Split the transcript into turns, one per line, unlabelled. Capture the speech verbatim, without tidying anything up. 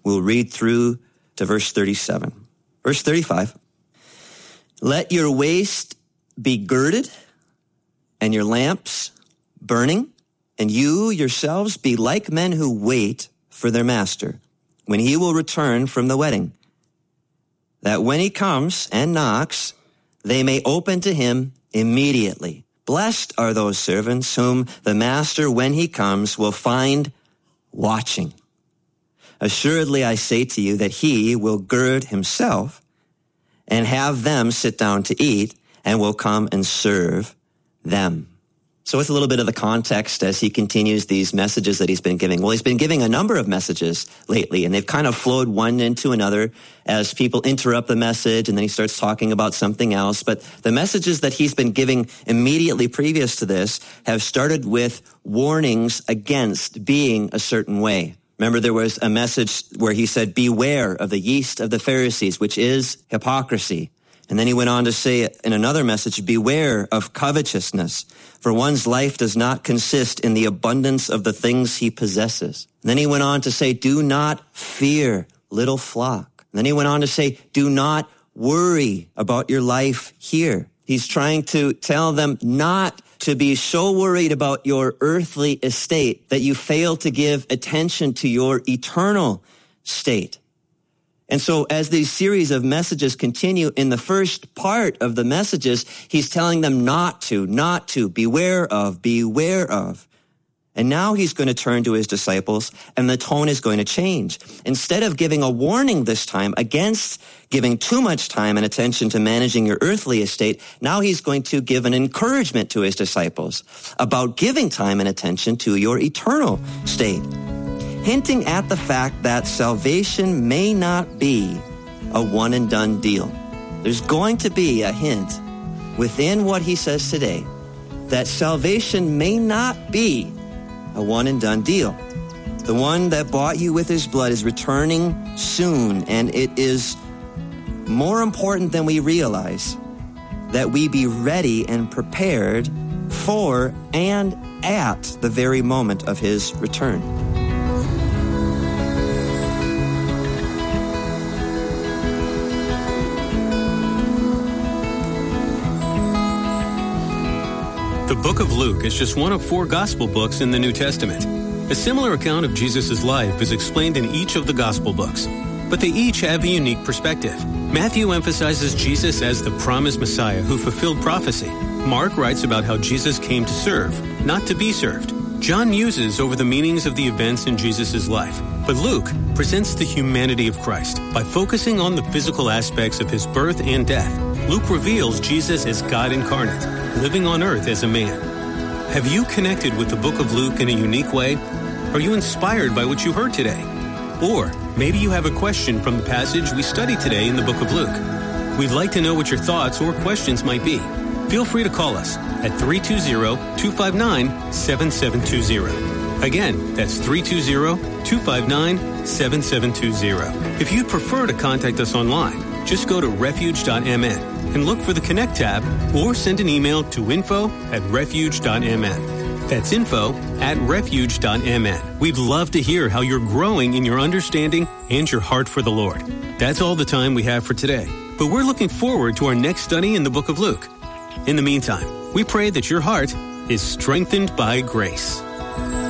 We'll read through to verse thirty-seven. Verse thirty-five. Let your waist be girded and your lamps burning, and you yourselves be like men who wait for their master when he will return from the wedding, that when he comes and knocks, they may open to him immediately. Blessed are those servants whom the master, when he comes, will find watching. Assuredly, I say to you that he will gird himself and have them sit down to eat, and will come and serve them. So with a little bit of the context as he continues these messages that he's been giving. Well, he's been giving a number of messages lately, and they've kind of flowed one into another as people interrupt the message, and then he starts talking about something else. But the messages that he's been giving immediately previous to this have started with warnings against being a certain way. Remember, there was a message where he said, beware of the yeast of the Pharisees, which is hypocrisy. And then he went on to say in another message, beware of covetousness, for one's life does not consist in the abundance of the things he possesses. And then he went on to say, do not fear, little flock. And then he went on to say, do not worry about your life here. He's trying to tell them not to be so worried about your earthly estate that you fail to give attention to your eternal state. And so as these series of messages continue, in the first part of the messages, he's telling them not to, not to, beware of, beware of. And now he's going to turn to his disciples, and the tone is going to change. Instead of giving a warning this time against giving too much time and attention to managing your earthly estate, now he's going to give an encouragement to his disciples about giving time and attention to your eternal state, hinting at the fact that salvation may not be a one-and-done deal. There's going to be a hint within what he says today that salvation may not be a one-and-done deal. The one that bought you with his blood is returning soon, and it is more important than we realize that we be ready and prepared for and at the very moment of his return.
The book of Luke is just one of four gospel books in the New Testament. A similar account of Jesus' life is explained in each of the gospel books, but they each have a unique perspective. Matthew emphasizes Jesus as the promised Messiah who fulfilled prophecy. Mark writes about how Jesus came to serve, not to be served. John muses over the meanings of the events in Jesus' life, but Luke presents the humanity of Christ. By focusing on the physical aspects of his birth and death, Luke reveals Jesus as God incarnate, living on earth as a man. Have you connected with the book of Luke in a unique way? Are you inspired by what you heard today? Or maybe you have a question from the passage we studied today in the book of Luke. We'd like to know what your thoughts or questions might be. Feel free to call us at three two zero, two five nine, seven seven two zero. Again, that's three two zero, two five nine, seven seven two zero. If you'd prefer to contact us online, just go to refuge dot m n and look for the Connect tab, or send an email to info at refuge dot m n. That's info at refuge dot m n. We'd love to hear how you're growing in your understanding and your heart for the Lord. That's all the time we have for today, but we're looking forward to our next study in the book of Luke. In the meantime, we pray that your heart is strengthened by grace.